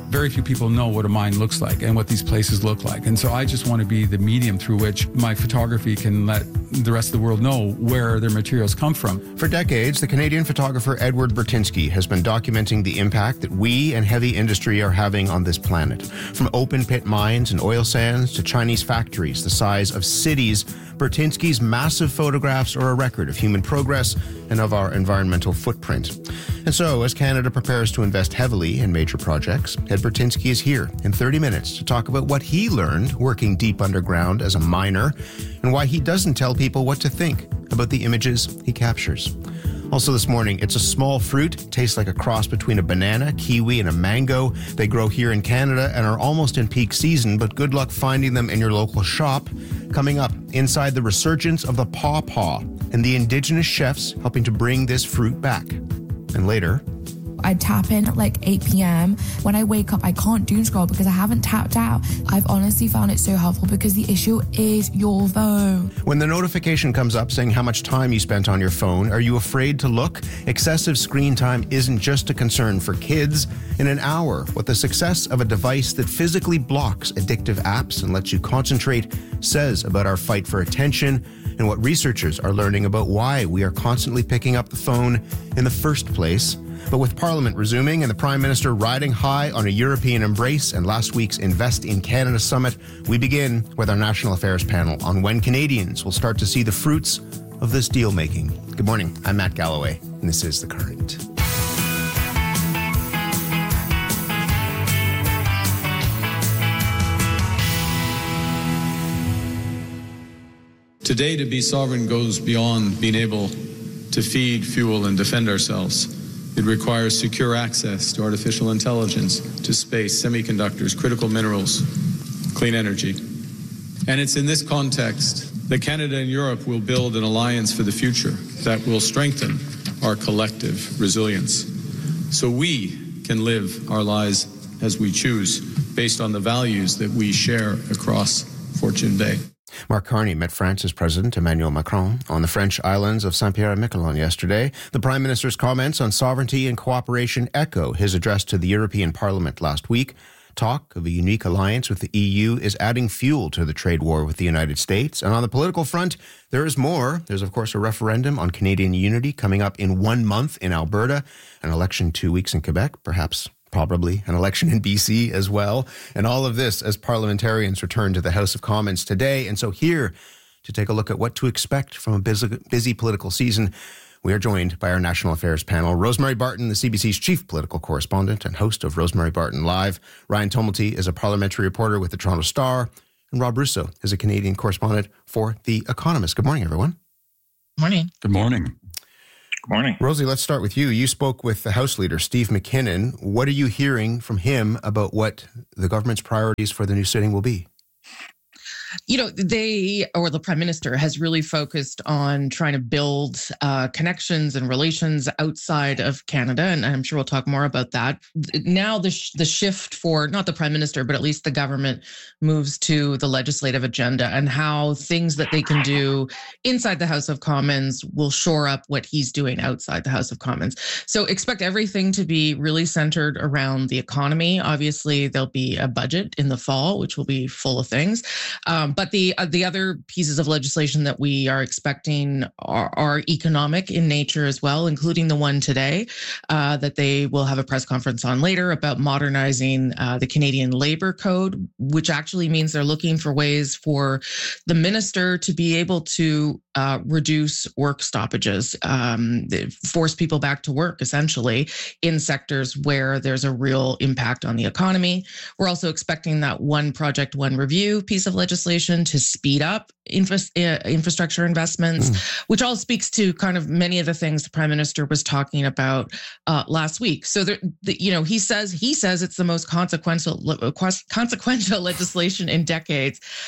Very few people know what a mine looks like and what these places look like. And so I just want to be the medium through which my photography can let the rest of the world know where their materials come from. For decades, the Canadian photographer Edward Burtynsky has been documenting the impact that we and heavy industry are having on this planet. From open pit mines and oil sands to Chinese factories the size of cities, Burtynsky's massive photographs are a record of human progress and of our environmental footprint. And so, as Canada prepares to invest heavily in major projects, Ed Burtynsky is here in 30 minutes to talk about what he learned working deep underground as a miner and why he doesn't tell people what to think about the images he captures. Also this morning, it's a small fruit, tastes like a cross between a banana, kiwi, and a mango. They grow here in Canada and are almost in peak season, but good luck finding them in your local shop. Coming up, inside the resurgence of the pawpaw and the Indigenous chefs helping to bring this fruit back. And later, I tap in at like 8 p.m. When I wake up, I can't doom scroll because I haven't tapped out. I've honestly found it so helpful because the issue is your phone. When the notification comes up saying how much time you spent on your phone, are you afraid to look? Excessive screen time isn't just a concern for kids. In an hour, what the success of a device that physically blocks addictive apps and lets you concentrate says about our fight for attention, and what researchers are learning about why we are constantly picking up the phone in the first place. But with Parliament resuming and the Prime Minister riding high on a European embrace and last week's Invest in Canada summit, we begin with our National Affairs panel on when Canadians will start to see the fruits of this deal-making. Good morning, I'm Matt Galloway, and this is The Current. Today, to be sovereign goes beyond being able to feed, fuel, and defend ourselves. It requires secure access to artificial intelligence, to space, semiconductors, critical minerals, clean energy. And it's in this context that Canada and Europe will build an alliance for the future that will strengthen our collective resilience, so we can live our lives as we choose, based on the values that we share across Fortune Bay. Mark Carney met France's President Emmanuel Macron on the French islands of Saint-Pierre and Miquelon yesterday. The Prime Minister's comments on sovereignty and cooperation echo his address to the European Parliament last week. Talk of a unique alliance with the EU is adding fuel to the trade war with the United States. And on the political front, there is more. There's, of course, a referendum on Canadian unity coming up in 1 month in Alberta, an election 2 weeks in Quebec, probably an election in BC as well. And all of this as parliamentarians return to the House of Commons today. And so here to take a look at what to expect from a busy political season, we are joined by our National Affairs panel. Rosemary Barton, the CBC's chief political correspondent and host of Rosemary Barton Live. Ryan Tumulty is a parliamentary reporter with the Toronto Star. And Rob Russo is a Canadian correspondent for The Economist. Good morning, everyone. Morning. Good morning. Good morning. Rosie, let's start with you. You spoke with the House Leader, Steve McKinnon. What are you hearing from him about what the government's priorities for the new sitting will be? You know, the Prime Minister has really focused on trying to build connections and relations outside of Canada, and I'm sure we'll talk more about that. Now the shift for, not the Prime Minister, but at least the government moves to the legislative agenda and how things that they can do inside the House of Commons will shore up what he's doing outside the House of Commons. So expect everything to be really centered around the economy. Obviously, there'll be a budget in the fall, which will be full of things. But the other pieces of legislation that we are expecting are economic in nature as well, including the one today that they will have a press conference on later about modernizing the Canadian Labour Code, which actually means they're looking for ways for the minister to be able to reduce work stoppages, force people back to work, essentially, in sectors where there's a real impact on the economy. We're also expecting that one project, one review piece of legislation to speed up infrastructure investments, which all speaks to kind of many of the things the Prime Minister was talking about last week. So, he says it's the most consequential legislation in decades.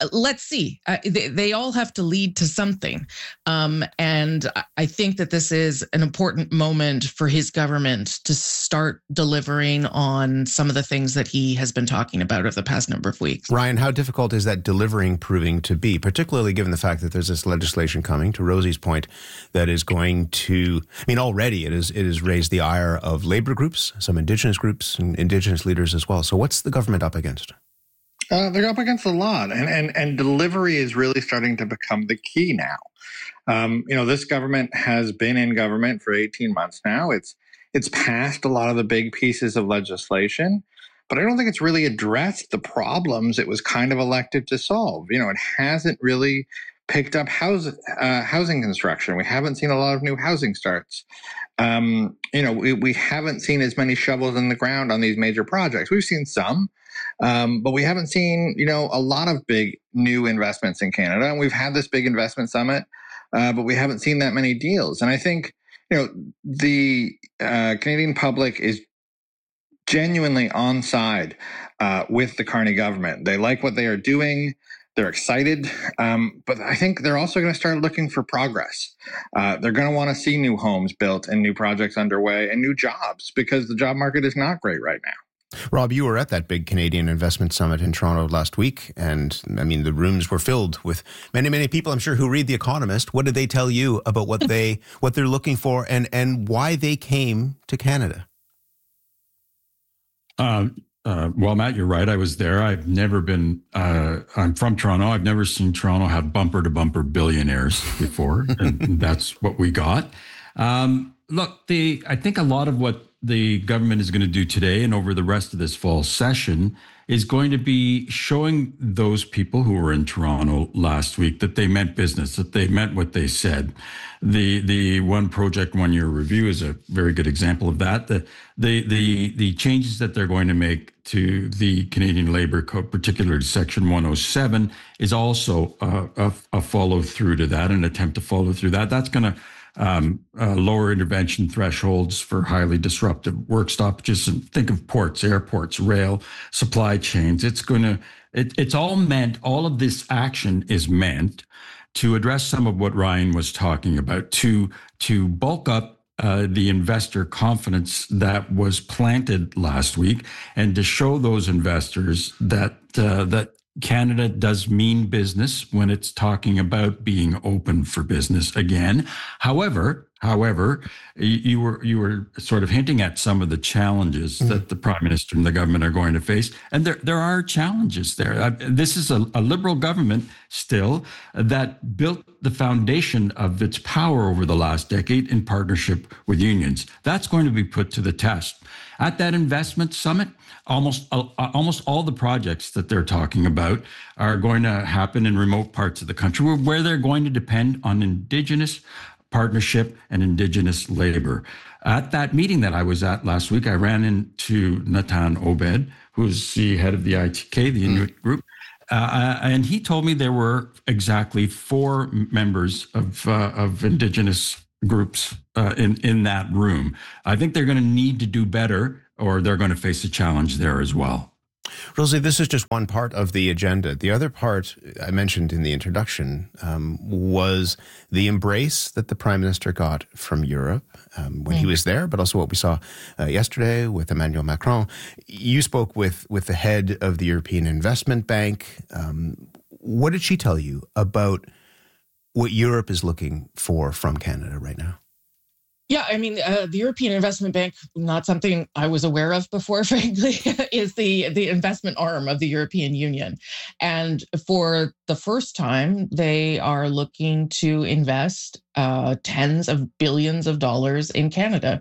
let's see. They all have to lead to something. And I think that this is an important moment for his government to start delivering on some of the things that he has been talking about over the past number of weeks. Ryan, how difficult is that delivering proving to be, particularly given the fact that there's this legislation coming, to Rosie's point, that is going to, already it has raised the ire of labor groups, some Indigenous groups and Indigenous leaders as well. So what's the government up against? They're up against a lot, and delivery is really starting to become the key now. This government has been in government for 18 months now. It's passed a lot of the big pieces of legislation, but I don't think it's really addressed the problems it was kind of elected to solve. It hasn't really picked up housing construction. We haven't seen a lot of new housing starts. We haven't seen as many shovels in the ground on these major projects. We've seen some. But we haven't seen, a lot of big new investments in Canada. And we've had this big investment summit, but we haven't seen that many deals. And I think, the Canadian public is genuinely on side with the Carney government. They like what they are doing. They're excited. But I think they're also going to start looking for progress. They're going to want to see new homes built and new projects underway and new jobs, because the job market is not great right now. Rob, you were at that big Canadian investment summit in Toronto last week, and the rooms were filled with many, many people, I'm sure, who read The Economist. What did they tell you about what they're looking for and why they came to Canada? Well, Matt, you're right. I was there. I've never been, I'm from Toronto. I've never seen Toronto have bumper-to-bumper billionaires before, and that's what we got. Look, I think a lot of what the government is going to do today and over the rest of this fall session is going to be showing those people who were in Toronto last week that they meant business, that they meant what they said. The one project 1 year review is a very good example of that. The changes that they're going to make to the Canadian Labour Code, particularly Section 107, is also a follow through to that, an attempt to follow through that. That's going to lower intervention thresholds for highly disruptive work stoppages. And think of ports, airports, rail, supply chains. It's all meant, all of this action is meant to address some of what Ryan was talking about, to bulk up the investor confidence that was planted last week, and to show those investors that Canada does mean business when it's talking about being open for business again. However, you were sort of hinting at some of the challenges that the Prime Minister and the government are going to face, and there are challenges there. This is a Liberal government still that built the foundation of its power over the last decade in partnership with unions. That's going to be put to the test. At that investment summit, almost all the projects that they're talking about are going to happen in remote parts of the country where they're going to depend on Indigenous partnership and Indigenous labor. At that meeting that I was at last week, I ran into Natan Obed, who's the head of the ITK, the Inuit group, and he told me there were exactly 4 members of Indigenous groups in that room. I think they're going to need to do better, or they're going to face a challenge there as well. Rosie, this is just one part of the agenda. The other part I mentioned in the introduction was the embrace that the Prime Minister got from Europe when he was there, but also what we saw yesterday with Emmanuel Macron. You spoke with the head of the European Investment Bank. What did she tell you about what Europe is looking for from Canada right now? Yeah, the European Investment Bank, not something I was aware of before, frankly, is the investment arm of the European Union. And for the first time, they are looking to invest tens of billions of dollars in Canada.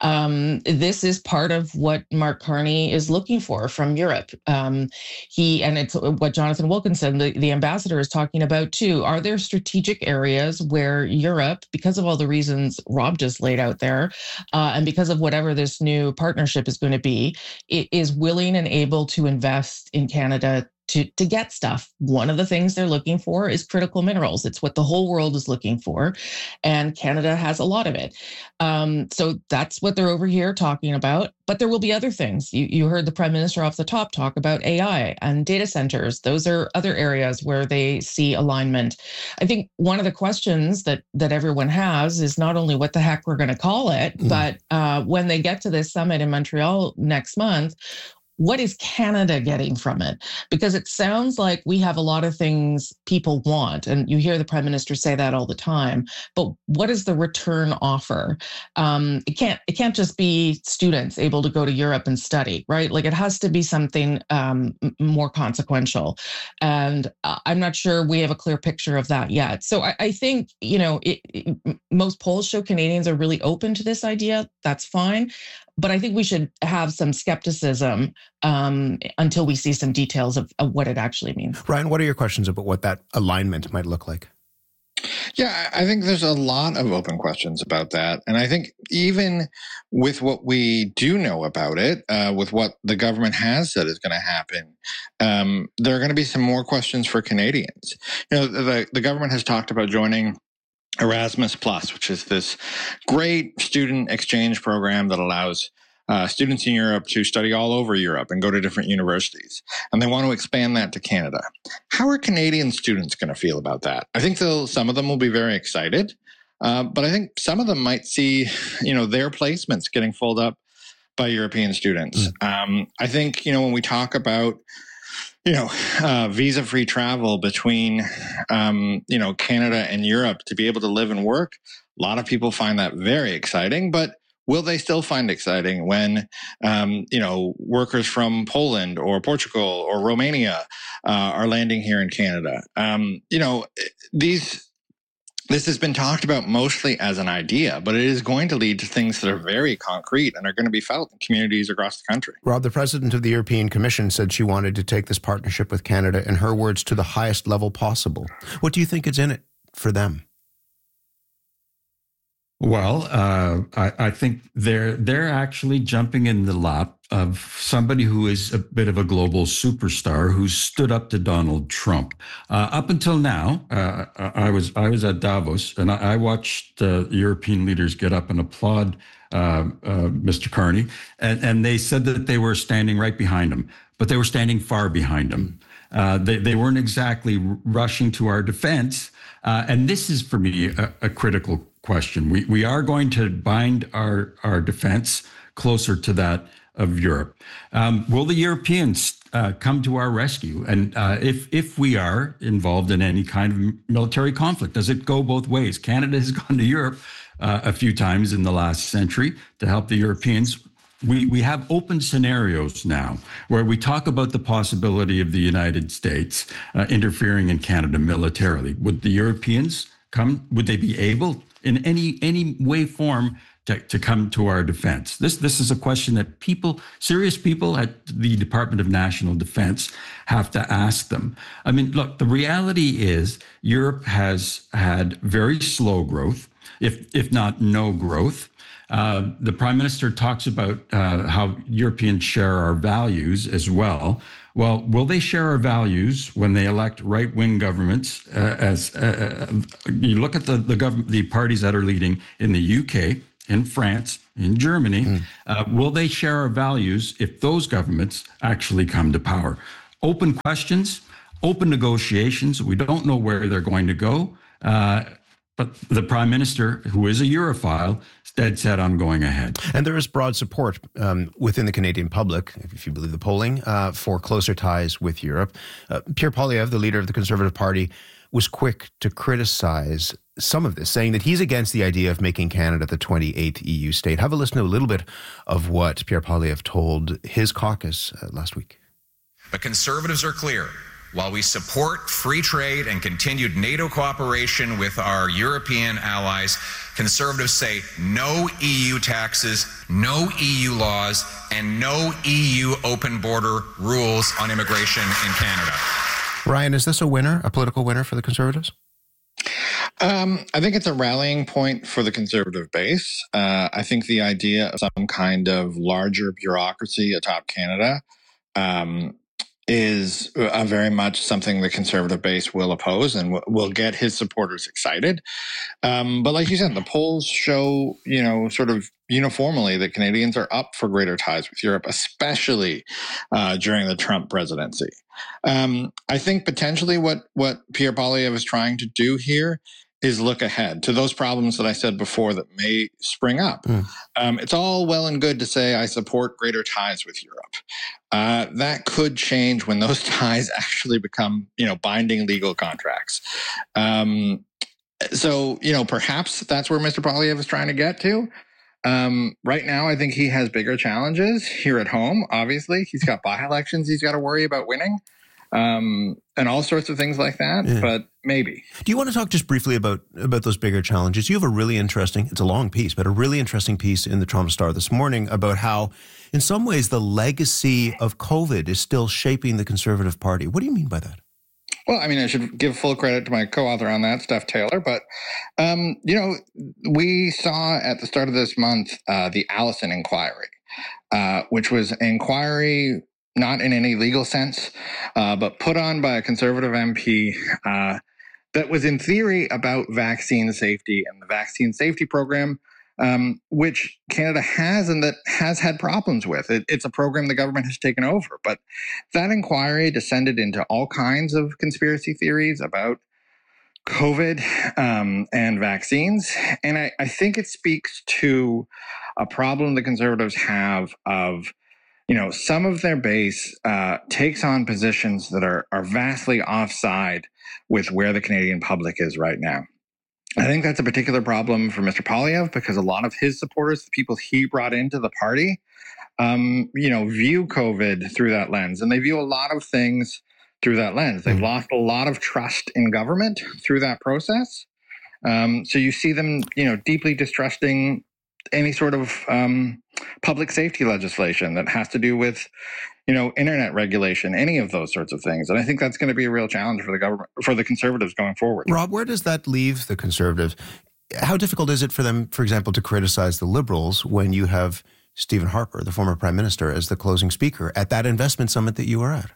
This is part of what Mark Carney is looking for from Europe. And it's what Jonathan Wilkinson, the ambassador, is talking about too. Are there strategic areas where Europe, because of all the reasons Rob just laid out there, and because of whatever this new partnership is going to be, it is willing and able to invest in Canada to get stuff. One of the things they're looking for is critical minerals. It's what the whole world is looking for, and Canada has a lot of it. So that's what they're over here talking about. But there will be other things. You heard the Prime Minister off the top talk about AI and data centers. Those are other areas where they see alignment. I think one of the questions that everyone has is not only what the heck we're going to call it, but when they get to this summit in Montreal next month, what is Canada getting from it? Because it sounds like we have a lot of things people want, and you hear the Prime Minister say that all the time. But what is the return offer? It can't just be students able to go to Europe and study, right? Like, it has to be something more consequential, and I'm not sure we have a clear picture of that yet. So I think most polls show Canadians are really open to this idea. That's fine. But I think we should have some skepticism until we see some details of what it actually means. Ryan, what are your questions about what that alignment might look like? Yeah, I think there's a lot of open questions about that. And I think even with what we do know about it, with what the government has said is going to happen, there are going to be some more questions for Canadians. The government has talked about joining Erasmus Plus, which is this great student exchange program that allows students in Europe to study all over Europe and go to different universities. And they want to expand that to Canada. How are Canadian students going to feel about that? I think some of them will be very excited, but I think some of them might see, their placements getting filled up by European students. I think, when we talk about visa-free travel between, Canada and Europe to be able to live and work, a lot of people find that very exciting, but will they still find exciting when, workers from Poland or Portugal or Romania are landing here in Canada? This has been talked about mostly as an idea, but it is going to lead to things that are very concrete and are going to be felt in communities across the country. Rob, the president of the European Commission said she wanted to take this partnership with Canada, in her words, to the highest level possible. What do you think is in it for them? Well, I think they're actually jumping in the lap of somebody who is a bit of a global superstar who stood up to Donald Trump. Up until now, I was at Davos, and I watched European leaders get up and applaud Mr. Carney, and they said that they were standing right behind him, but they were standing far behind him. They weren't exactly rushing to our defense, and this is, for me, a critical question. We are going to bind our defense closer to that of Europe. Will the Europeans come to our rescue? And if we are involved in any kind of military conflict, does it go both ways? Canada has gone to Europe a few times in the last century to help the Europeans. We have open scenarios now where we talk about the possibility of the United States interfering in Canada militarily. Would the Europeans come? Would they be able in any way, form, to come to our defense? This is a question that serious people at the Department of National Defense have to ask them. I mean, look, the reality is Europe has had very slow growth, if not no growth. The Prime Minister talks about how Europeans share our values as well. Well, will they share our values when they elect right-wing governments? As you look at the parties that are leading in the UK, in France, in Germany, will they share our values if those governments actually come to power? Open questions, open negotiations. We don't know where they're going to go. But the Prime Minister, who is a Europhile, is dead set on going ahead. And there is broad support within the Canadian public, if you believe the polling, for closer ties with Europe. Pierre Poilievre, the leader of the Conservative Party, was quick to criticize some of this, saying that he's against the idea of making Canada the 28th EU state. Have a listen to a little bit of what Pierre Poilievre told his caucus last week. But Conservatives are clear. While we support free trade and continued NATO cooperation with our European allies, Conservatives say no EU taxes, no EU laws, and no EU open border rules on immigration in Canada. Ryan, is this a winner, a political winner for the Conservatives? I think it's a rallying point for the Conservative base. I think the idea of some kind of larger bureaucracy atop Canada is very much something the Conservative base will oppose and will get his supporters excited. But like you said, the polls show, sort of uniformly that Canadians are up for greater ties with Europe, especially during the Trump presidency. I think potentially what Pierre Poilievre is trying to do here is look ahead to those problems that I said before that may spring up. It's all well and good to say, I support greater ties with Europe. That could change when those ties actually become, binding legal contracts. So, perhaps that's where Mr. Poilievre is trying to get to. Right now, I think he has bigger challenges here at home. Obviously, he's got by-elections he's got to worry about winning. And all sorts of things like that, but maybe. Do you want to talk just briefly about those bigger challenges? You have a really interesting, it's a long piece, but a really interesting piece in the Toronto Star this morning about how, in some ways, the legacy of COVID is still shaping the Conservative Party. What do you mean by that? Well, I mean, I should give full credit to my co-author on that, Steph Taylor, but, we saw at the start of this month the Allison inquiry, which was an inquiry not in any legal sense, but put on by a Conservative MP that was in theory about vaccine safety and the vaccine safety program, which Canada has and that has had problems with. It's a program the government has taken over. But that inquiry descended into all kinds of conspiracy theories about COVID and vaccines. And I think it speaks to a problem the Conservatives have of some of their base takes on positions that are vastly offside with where the Canadian public is right now. I think that's a particular problem for Mr. Poilievre because a lot of his supporters, the people he brought into the party, view COVID through that lens. And they view a lot of things through that lens. They've lost a lot of trust in government through that process. So you see them, deeply distrusting any sort of public safety legislation that has to do with, internet regulation, any of those sorts of things. And I think that's going to be a real challenge for the government, for the Conservatives going forward. Rob, where does that leave the Conservatives? How difficult is it for them, for example, to criticize the Liberals when you have Stephen Harper, the former Prime Minister, as the closing speaker at that investment summit that you were at?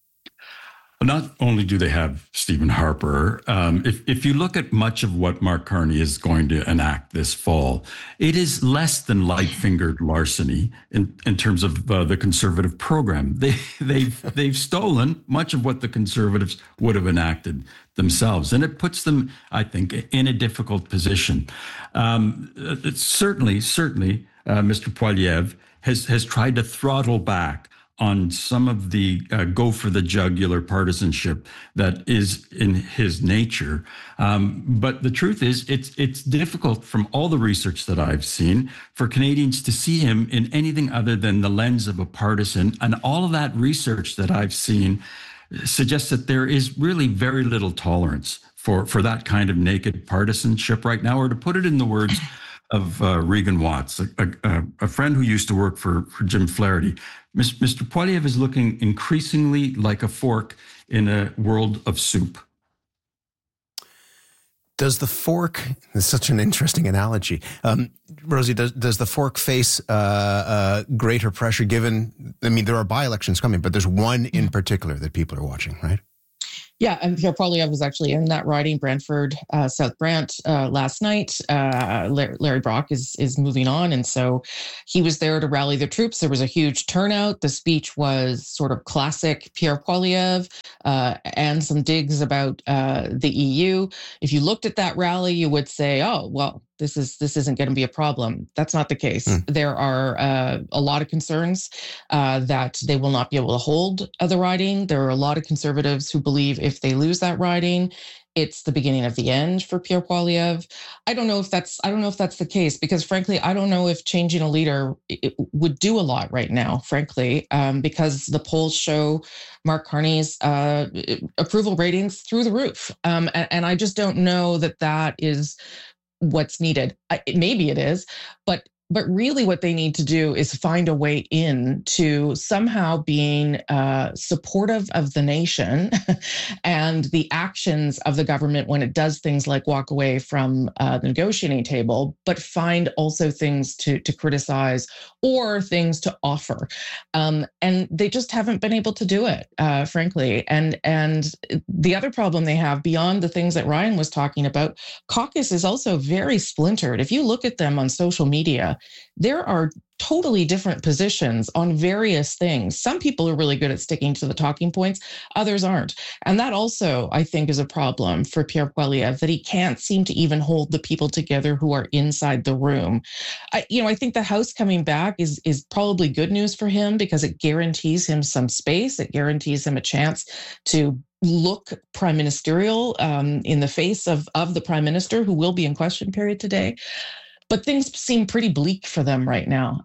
Not only do they have Stephen Harper, if you look at much of what Mark Carney is going to enact this fall, it is less than light-fingered larceny in terms of the Conservative program. They've stolen much of what the Conservatives would have enacted themselves, and it puts them, I think, in a difficult position. It's certainly, Mr. Poilievre has tried to throttle back on some of the go for the jugular partisanship that is in his nature. But the truth is, it's difficult from all the research that I've seen for Canadians to see him in anything other than the lens of a partisan. And all of that research that I've seen suggests that there is really very little tolerance for that kind of naked partisanship right now, or to put it in the words of Regan Watts, a friend who used to work for Jim Flaherty. Mr. Poilievre is looking increasingly like a fork in a world of soup. Does the fork, it's such an interesting analogy. Rosie, does the fork face greater pressure given, there are by-elections coming, but there's one in particular that people are watching, right? Yeah, and Pierre Poilievre was actually in that riding, Brantford, South Brant, last night. Larry Brock is moving on, and so he was there to rally the troops. There was a huge turnout. The speech was sort of classic Pierre Poilievre, and some digs about the EU. If you looked at that rally, you would say, "Oh, well, this isn't going to be a problem." That's not the case. There are a lot of concerns that they will not be able to hold the riding. There are a lot of Conservatives who believe if they lose that riding, it's the beginning of the end for Pierre Poilievre. I don't know if that's the case, because frankly, I don't know if changing a leader would do a lot right now, frankly, because the polls show Mark Carney's approval ratings through the roof. And I just don't know that is what's needed. Maybe it is, but But really what they need to do is find a way in to somehow being supportive of the nation and the actions of the government when it does things like walk away from the negotiating table, but find also things to criticize or things to offer. And they just haven't been able to do it, frankly. And the other problem they have, beyond the things that Ryan was talking about, caucus is also very splintered. If you look at them on social media, there are totally different positions on various things. Some people are really good at sticking to the talking points, others aren't. And that also, I think, is a problem for Pierre Poilievre, that he can't seem to even hold the people together who are inside the room. I think the House coming back is probably good news for him, because it guarantees him some space. It guarantees him a chance to look prime ministerial in the face of the prime minister, who will be in question period today. But things seem pretty bleak for them right now.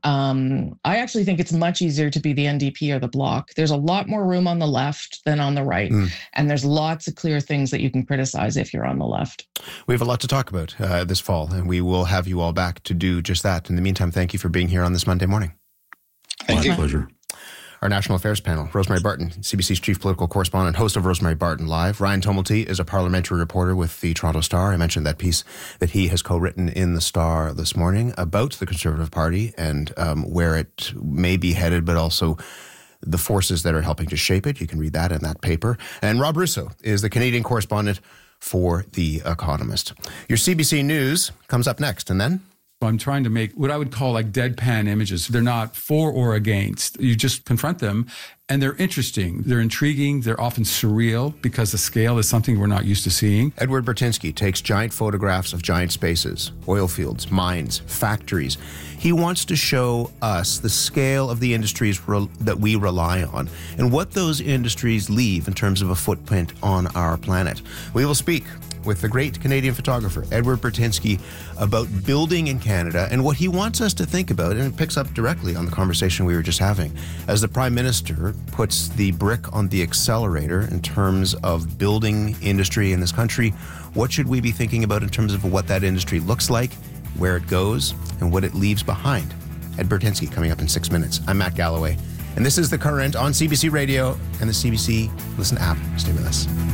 I actually think it's much easier to be the NDP or the Bloc. There's a lot more room on the left than on the right. And there's lots of clear things that you can criticize if you're on the left. We have a lot to talk about this fall, and we will have you all back to do just that. In the meantime, thank you for being here on this Monday morning. Thank you. My pleasure. Our national affairs panel: Rosemary Barton, CBC's chief political correspondent, host of Rosemary Barton Live. Ryan Tumulty is a parliamentary reporter with the Toronto Star. I mentioned that piece that he has co-written in the Star this morning about the Conservative Party and where it may be headed, but also the forces that are helping to shape it. You can read that in that paper. And Rob Russo is the Canadian correspondent for The Economist. Your CBC News comes up next, and then I'm trying to make what I would call like deadpan images. They're not for or against. You just confront them, and they're interesting. They're intriguing. They're often surreal because the scale is something we're not used to seeing. Edward Burtynsky takes giant photographs of giant spaces, oil fields, mines, factories. He wants to show us the scale of the industries that we rely on and what those industries leave in terms of a footprint on our planet. We will speak with the great Canadian photographer Edward Burtynsky about building in Canada and what he wants us to think about, and it picks up directly on the conversation we were just having. As the Prime Minister puts the brick on the accelerator in terms of building industry in this country, what should we be thinking about in terms of what that industry looks like, where it goes, and what it leaves behind? Ed Burtynsky coming up in 6 minutes. I'm Matt Galloway, and this is The Current on CBC Radio and the CBC Listen app. Stay with us.